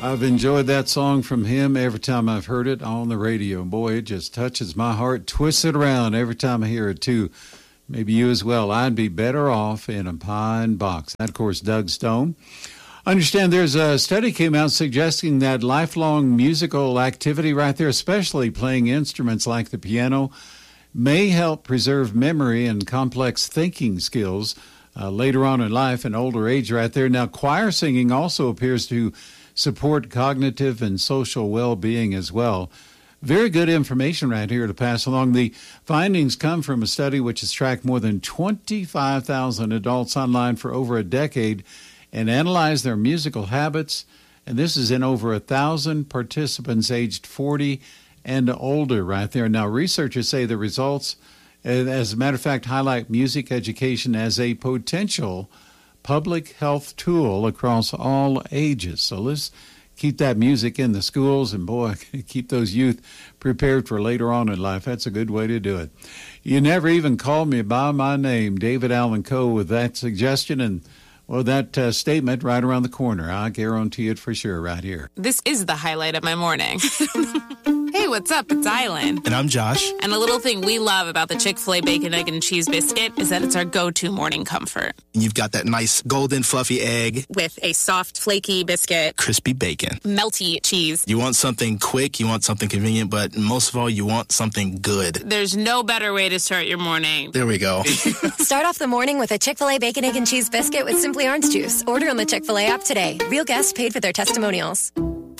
I've enjoyed that song from him every time I've heard it on the radio. Boy, it just touches my heart, twists it around every time I hear it, too. Maybe you as well. I'd be better off in a pine box. That, of course, Doug Stone. I understand there's a study came out suggesting that lifelong musical activity right there, especially playing instruments like the piano, may help preserve memory and complex thinking skills later on in life and older age right there. Now, choir singing also appears to support cognitive and social well-being as well. Very good information right here to pass along. The findings come from a study which has tracked more than 25,000 adults online for over a decade and analyzed their musical habits. And this is in over 1,000 participants aged 40 and older right there. Now, researchers say the results, as a matter of fact, highlight music education as a potential public health tool across all ages. So let's keep that music in the schools and, boy, keep those youth prepared for later on in life. That's a good way to do it. You never even called me by my name, David Allen Coe, with that suggestion and, well, that statement right around the corner. I guarantee it for sure right here. This is the highlight of my morning. Hey, what's up? It's Island. And I'm Josh. And a little thing we love about the Chick-fil-A Bacon, Egg, and Cheese Biscuit is that it's our go-to morning comfort. And you've got that nice golden fluffy egg. With a soft, flaky biscuit. Crispy bacon. Melty cheese. You want something quick, you want something convenient, but most of all, you want something good. There's no better way to start your morning. There we go. Start off the morning with a Chick-fil-A Bacon, Egg, and Cheese Biscuit with Simply Orange Juice. Order on the Chick-fil-A app today. Real guests paid for their testimonials.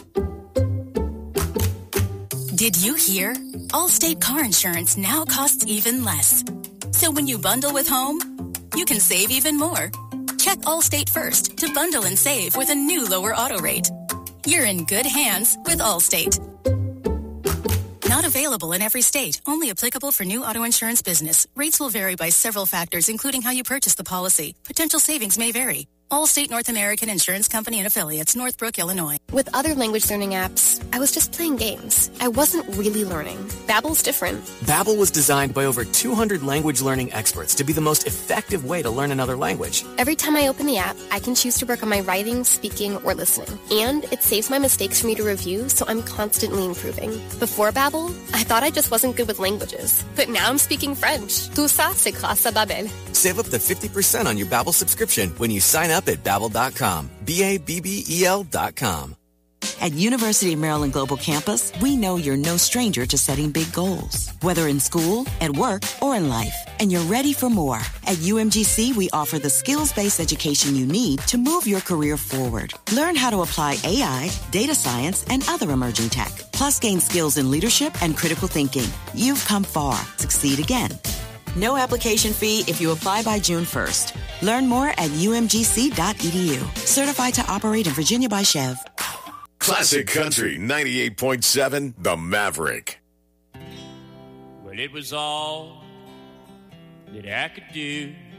Did you hear? Allstate car insurance now costs even less. So when you bundle with home, you can save even more. Check Allstate first to bundle and save with a new lower auto rate. You're in good hands with Allstate. Not available in every state. Only applicable for new auto insurance business. Rates will vary by several factors, including how you purchase the policy. Potential savings may vary. Allstate North American Insurance Company and Affiliates, Northbrook, Illinois. With other language learning apps, I was just playing games. I wasn't really learning. Babbel's different. Babbel was designed by over 200 language learning experts to be the most effective way to learn another language. Every time I open the app, I can choose to work on my writing, speaking, or listening. And it saves my mistakes for me to review, so I'm constantly improving. Before Babbel, I thought I just wasn't good with languages. But now I'm speaking French. Tout ça, c'est grâce à Babbel. Save up to 50% on your Babbel subscription when you sign up at Babbel.com. Babbel.com. At University of Maryland Global Campus, we know you're no stranger to setting big goals, whether in school, at work, or in life. And you're ready for more. At UMGC, we offer the skills-based education you need to move your career forward. Learn how to apply AI, data science, and other emerging tech. Plus, gain skills in leadership and critical thinking. You've come far. Succeed again. No application fee if you apply by June 1st. Learn more at umgc.edu. Certified to operate in Virginia by Chev. Classic Country 98.7, The Maverick. Well, it was all that I could do